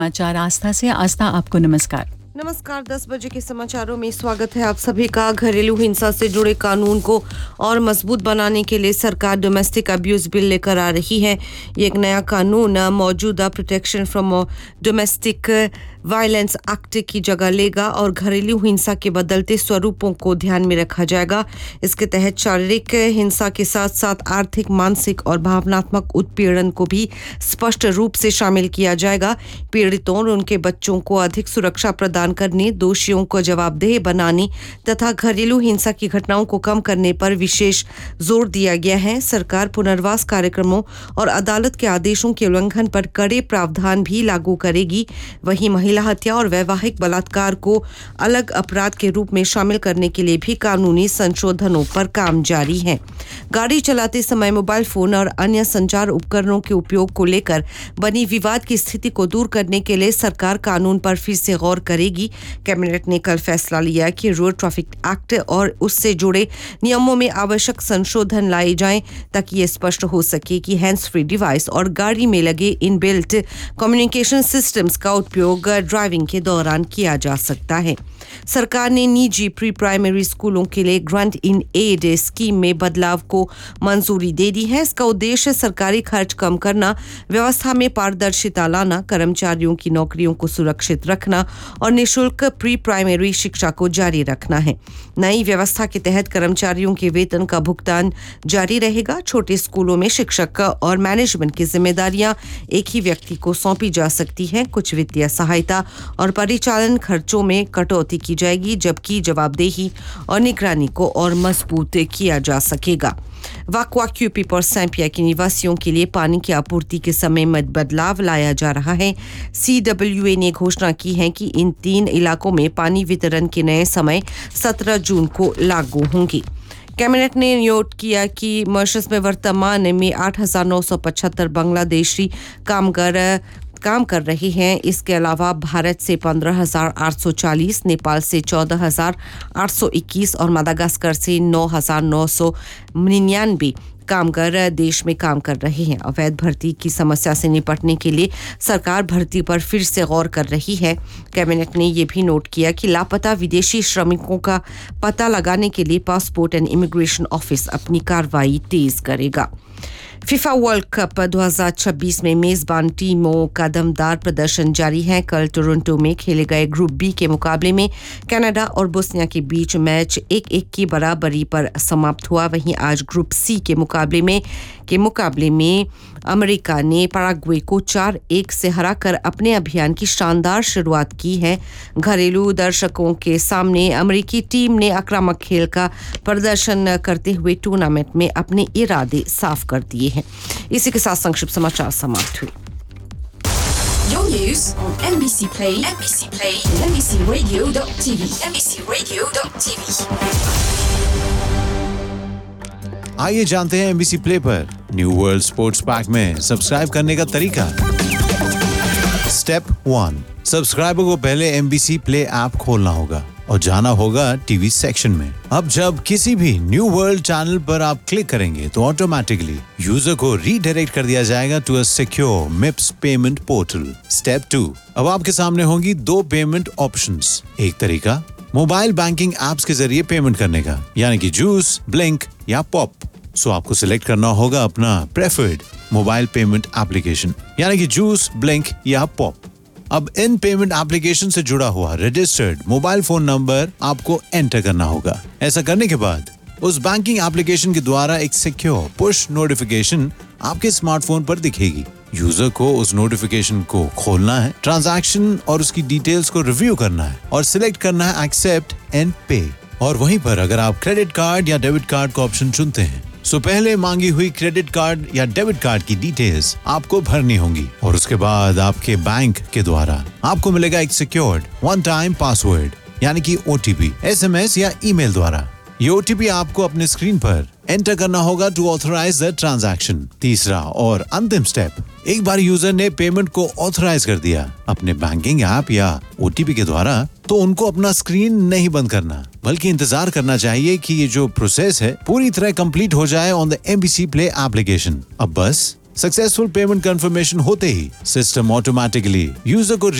समाचार आस्था से। आस्था, आपको नमस्कार। नमस्कार। 10 बजे के समाचारों में स्वागत है आप सभी का। घरेलू हिंसा से जुड़े कानून को और मजबूत बनाने के लिए सरकार डोमेस्टिक अब्यूज बिल लेकर आ रही है। ये एक नया कानून मौजूदा protection from domestic violence act की जगह लेगा और घरेलू हिंसा के बदलते स्वरूपों को ध्यान में रखा जाएगा। इसके तहत शारीरिक हिंसा के साथ साथ आर्थिक, मानसिक और भावनात्मक उत्पीड़न को भी स्पष्ट रूप से शामिल किया जाएगा। पीड़ितों और उनके बच्चों को अधिक सुरक्षा प्रदान करने, दोषियों को जवाबदेह बनाने तथा घरेलू हिंसा की घटनाओं को कम करने पर विशेष जोर दिया गया है। सरकार पुनर्वास कार्यक्रमों और अदालत के आदेशों के उल्लंघन पर कड़े प्रावधान भी लागू करेगी। वहीं महिला हत्या और वैवाहिक बलात्कार को अलग अपराध के रूप में शामिल करने के लिए भी कानूनी संशोधनों पर काम जारी है। गाड़ी चलाते समय मोबाइल फोन और अन्य संचार उपकरणों के उपयोग को लेकर बनी विवाद की स्थिति को दूर करने के लिए सरकार कानून पर फिर से गौर करेगी। कैबिनेट ने कल फैसला लिया कि रोड ट्रैफिक एक्ट और उससे जुड़े नियमों में आवश्यक संशोधन लाए जाएं ताकि ये स्पष्ट हो सके कि हैंड्स फ्री डिवाइस और गाड़ी में लगे इनबिल्ट कम्युनिकेशन सिस्टम्स का उपयोग ड्राइविंग के दौरान किया जा सकता है। सरकार ने निजी प्री प्राइमरी स्कूलों के लिए ग्रांट इन एड स्कीम में बदलाव को मंजूरी दे दी है। इसका उद्देश्य सरकारी खर्च कम करना, व्यवस्था में पारदर्शिता लाना, कर्मचारियों की नौकरियों को सुरक्षित रखना और निःशुल्क प्री प्राइमरी शिक्षा को जारी रखना है। नई व्यवस्था के तहत कर्मचारियों के वेतन का भुगतान जारी रहेगा। छोटे स्कूलों में शिक्षक और मैनेजमेंट की जिम्मेदारियां एक ही व्यक्ति को सौंपी जा सकती है। कुछ वित्तीय सहायता और परिचालन खर्चों में कटौती की जाएगी, जबकि जवाबदेही और निगरानी को और मजबूत किया जा सकेगा। वाकवा क्यूपी और सैंपिया के निवासियों के लिए पानी की आपूर्ति के समय में बदलाव लाया जा रहा है। CWA ने घोषणा की है कि इन 3 इलाकों में पानी वितरण के नए समय 17 जून को लागू होंगे। कैबिनेट ने नोट किया कि मॉरिशस में वर्तमान में 8,975 बांग्लादेशी कामगार काम कर रहे हैं। इसके अलावा भारत से 15,840, नेपाल से 14,821 और मदागास्कर से 9,999 कामगार देश में काम कर रहे हैं। अवैध भर्ती की समस्या से निपटने के लिए सरकार भर्ती पर फिर से गौर कर रही है। कैबिनेट ने यह भी नोट किया कि लापता विदेशी श्रमिकों का पता लगाने के लिए पासपोर्ट एंड इमिग्रेशन ऑफिस अपनी कार्रवाई तेज करेगा। फीफा वर्ल्ड कप 2026 में मेजबान टीमों का दमदार प्रदर्शन जारी है। कल टोरंटो में खेले गए ग्रुप बी के मुकाबले में कनाडा और बोस्निया के बीच मैच 1-1 की बराबरी पर समाप्त हुआ। वहीं आज ग्रुप सी के मुकाबले में अमेरिका ने पैराग्वे को 4-1 से हराकर अपने अभियान की शानदार शुरुआत की है। घरेलू दर्शकों के सामने अमेरिकी टीम ने आक्रामक खेल का प्रदर्शन करते हुए टूर्नामेंट में अपने इरादे साफ कर दिए हैं। इसी के साथ संक्षिप्त समाचार समाप्त हुए। Your news on NBC Play, and NBCRadio.tv, NBCRadio.tv. आइए जानते हैं एमबीसी प्ले पर न्यू वर्ल्ड स्पोर्ट्स पैक में सब्सक्राइब करने का तरीका। स्टेप 1, सब्सक्राइबर को पहले एमबीसी प्ले ऐप खोलना होगा और जाना होगा टीवी सेक्शन में। अब जब किसी भी न्यू वर्ल्ड चैनल पर आप क्लिक करेंगे तो ऑटोमेटिकली यूजर को रीडायरेक्ट कर दिया जाएगा to a secure मिप्स payment portal. Step 2, अब आपके सामने होंगी 2 पेमेंट ऑप्शंस। एक तरीका मोबाइल बैंकिंग एप्स के जरिए पेमेंट करने का, यानी कि जूस, ब्लिंक या पॉप। सो आपको सिलेक्ट करना होगा अपना प्रेफर्ड मोबाइल पेमेंट एप्लीकेशन, यानी कि जूस, ब्लिंक या पॉप। अब इन पेमेंट एप्लीकेशन से जुड़ा हुआ रजिस्टर्ड मोबाइल फोन नंबर आपको एंटर करना होगा। ऐसा करने के बाद उस बैंकिंग एप्लीकेशन के द्वारा एक सिक्योर पुश नोटिफिकेशन आपके स्मार्टफोन पर दिखेगी। यूजर को उस नोटिफिकेशन को खोलना है, ट्रांजैक्शन और उसकी डिटेल्स को रिव्यू करना है और सिलेक्ट करना है एक्सेप्ट एंड पे। और वहीं पर अगर आप क्रेडिट कार्ड या डेबिट कार्ड का ऑप्शन चुनते हैं सो पहले मांगी हुई क्रेडिट कार्ड या डेबिट कार्ड की डिटेल्स आपको भरनी होंगी और उसके बाद आपके बैंक के द्वारा आपको मिलेगा एक सिक्योर्ड वन टाइम पासवर्ड, यानी कि OTP, SMS या ईमेल द्वारा। ये OTP आपको अपने स्क्रीन पर एंटर करना होगा टू ऑथराइज द ट्रांजैक्शन। तीसरा और अंतिम स्टेप, एक बार यूजर ने पेमेंट को ऑथराइज कर दिया अपने बैंकिंग ऐप या OTP के द्वारा, तो उनको अपना स्क्रीन नहीं बंद करना, बल्कि इंतजार करना चाहिए कि ये जो प्रोसेस है पूरी तरह कंप्लीट हो जाए on the MBC play application. अब बस सक्सेसफुल पेमेंट कंफर्मेशन होते ही सिस्टम ऑटोमेटिकली यूजर को